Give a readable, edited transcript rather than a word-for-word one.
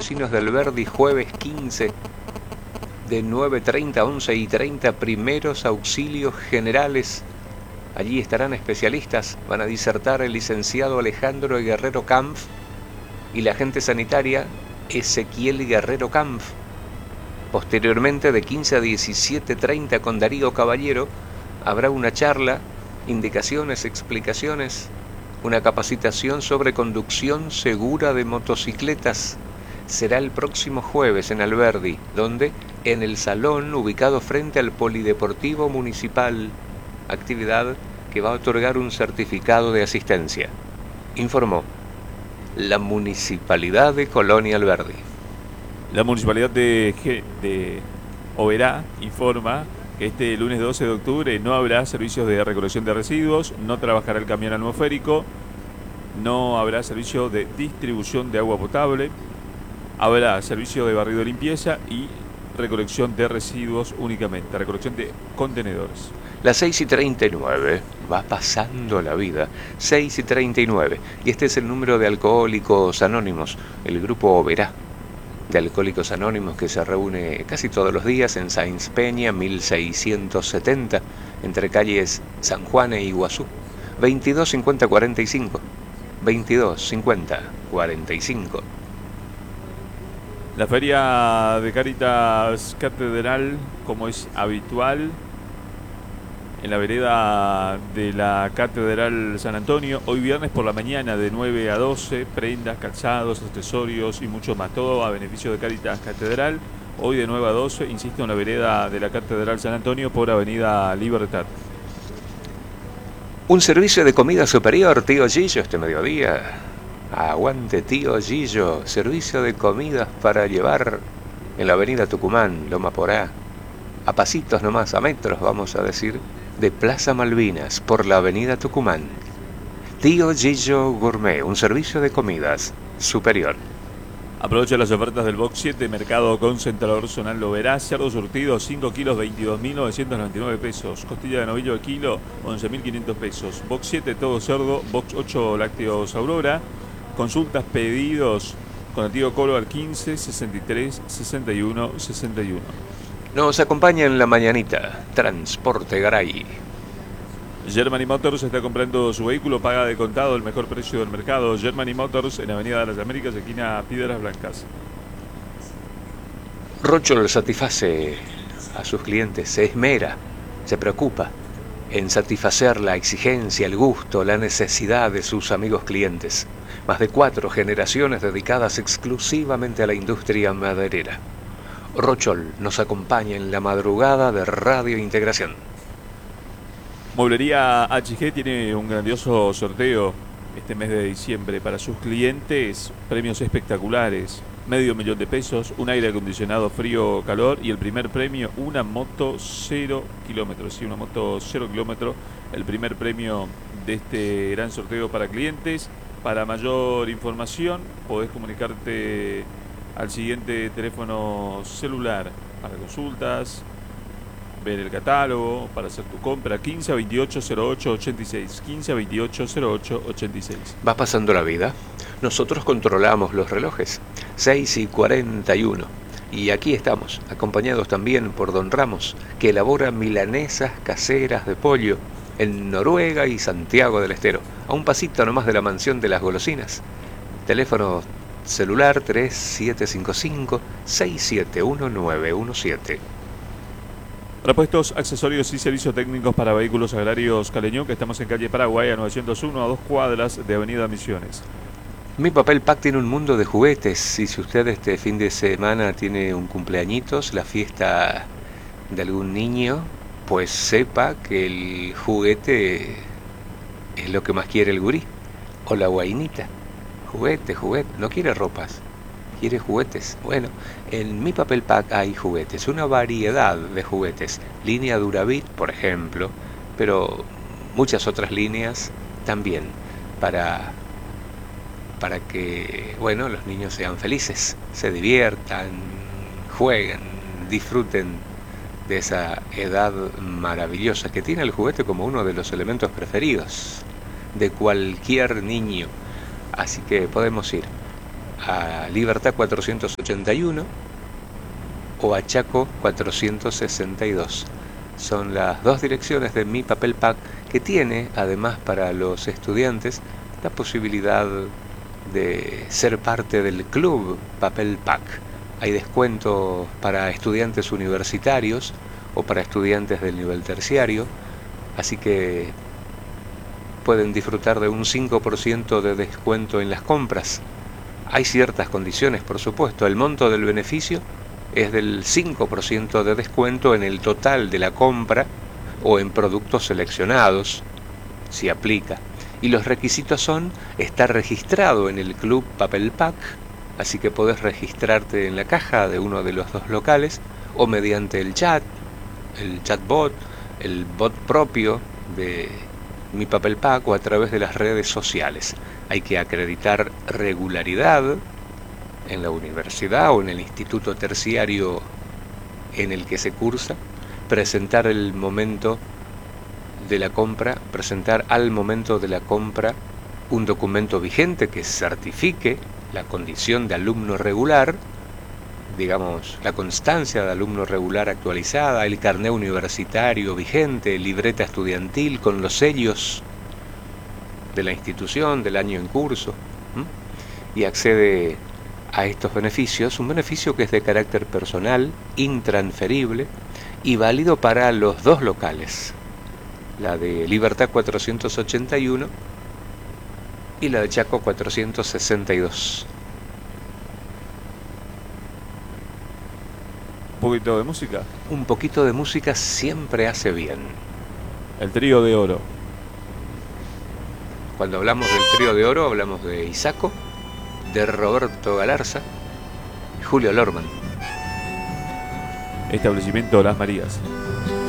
vecinos de Alberdi, jueves 15 de 9:30 a 11:30, primeros auxilios generales. Allí estarán especialistas, van a disertar el licenciado Alejandro Guerrero Kampf y la agente sanitaria Ezequiel Guerrero Kampf. Posteriormente, de 15 a 17:30, con Darío Caballero, habrá una charla, indicaciones, explicaciones, una capacitación sobre conducción segura de motocicletas. Será el próximo jueves en Alberdi, donde en el salón ubicado frente al Polideportivo Municipal, actividad que va a otorgar un certificado de asistencia, informó la Municipalidad de Colonia Alberdi. La Municipalidad de Oberá informa que este lunes 12 de octubre no habrá servicios de recolección de residuos, no trabajará el camión atmosférico, no habrá servicio de distribución de agua potable, habrá servicio de barrido de limpieza y recolección de residuos únicamente, recolección de contenedores. Las 6:39, va pasando la vida, 6:39, y este es el número de Alcohólicos Anónimos, el grupo Oberá de Alcohólicos Anónimos, que se reúne casi todos los días en Sáenz Peña, 1670, entre calles San Juan e Iguazú. 22 50 45, 22 50 45. La feria de Cáritas Catedral, como es habitual, en la vereda de la Catedral San Antonio, hoy viernes por la mañana de 9 a 12, prendas, calzados, accesorios y mucho más, todo a beneficio de Cáritas Catedral. Hoy de 9 a 12, insisto, en la vereda de la Catedral San Antonio por Avenida Libertad. Un servicio de comida superior, tío Gillo, este mediodía. Aguante, tío Gillo, servicio de comidas para llevar en la avenida Tucumán, Loma Porá, a pasitos nomás, a metros vamos a decir, de Plaza Malvinas, por la avenida Tucumán. Tío Gillo Gourmet, un servicio de comidas superior. Aprovecha las ofertas del Box 7, Mercado Concentrador Zonal Lo Verá. Cerdo surtido, 5 kilos, 22.999 pesos. Costilla de novillo de kilo, 11.500 pesos. Box 7, todo cerdo. Box 8, lácteos Aurora. Consultas, pedidos con el tío Colo al 15 63 61 61. Nos acompaña en la mañanita Transporte Garay. Germany Motors está comprando su vehículo, paga de contado el mejor precio del mercado. Germany Motors en Avenida de las Américas, esquina Piedras Blancas. Rochol satisface a sus clientes, se esmera, se preocupa en satisfacer la exigencia, el gusto, la necesidad de sus amigos clientes. Más de 4 generaciones dedicadas exclusivamente a la industria maderera. Rochol nos acompaña en la madrugada de Radio Integración. Mueblería HG tiene un grandioso sorteo este mes de diciembre para sus clientes, premios espectaculares, $500,000 de pesos, un aire acondicionado frío-calor y el primer premio, una moto 0 kilómetros. Sí, una moto 0 kilómetros, el primer premio de este gran sorteo para clientes. Para mayor información podés comunicarte al siguiente teléfono celular para consultas, ver el catálogo, para hacer tu compra, 15 28 08 86, 15 28 08 86. Va pasando la vida, nosotros controlamos los relojes, 6:41, y aquí estamos, acompañados también por Don Ramos, que elabora milanesas caseras de pollo en Noruega y Santiago del Estero, a un pasito nomás de la mansión de las golosinas. Teléfono celular 3755 671 917. Repuestos, accesorios y servicios técnicos para vehículos agrarios Caleñón, que estamos en calle Paraguay a 901, a 2 cuadras de Avenida Misiones. Mi Papel Pack tiene un mundo de juguetes, y si usted este fin de semana tiene un cumpleañitos, la fiesta de algún niño, pues sepa que el juguete es lo que más quiere el gurí o la guainita. Juguete, no quiere ropas, quiere juguetes. Bueno, en Mi Papel Pack hay juguetes, una variedad de juguetes, línea Duravit, por ejemplo, pero muchas otras líneas también, para que, bueno, los niños sean felices, se diviertan, jueguen, disfruten de esa edad maravillosa que tiene el juguete como uno de los elementos preferidos de cualquier niño. Así que podemos ir a Libertad 481 o a Chaco 462. Son las dos direcciones de Mi Papel Pack, que tiene además para los estudiantes la posibilidad de ser parte del club Papel Pack. Hay descuentos para estudiantes universitarios o para estudiantes del nivel terciario, así que pueden disfrutar de un 5% de descuento en las compras. Hay ciertas condiciones, por supuesto. El monto del beneficio es del 5% de descuento en el total de la compra o en productos seleccionados, si aplica. Y los requisitos son estar registrado en el Club Papel Pack, así que podés registrarte en la caja de uno de los dos locales o mediante el chat, el chatbot, el bot propio de Mi Papel Pack o a través de las redes sociales. Hay que acreditar regularidad en la universidad o en el instituto terciario en el que se cursa, presentar al momento de la compra un documento vigente que certifique la condición de alumno regular, digamos, la constancia de alumno regular actualizada, el carné universitario vigente, libreta estudiantil con los sellos de la institución del año en curso, y accede a estos beneficios, un beneficio que es de carácter personal, intransferible y válido para los dos locales, la de Libertad 481 y la de Chaco 462. ¿Un poquito de música? Un poquito de música siempre hace bien. El Trío de Oro. Cuando hablamos del Trío de Oro, hablamos de Isaco, de Roberto Galarza y Julio Lorman. Establecimiento Las Marías.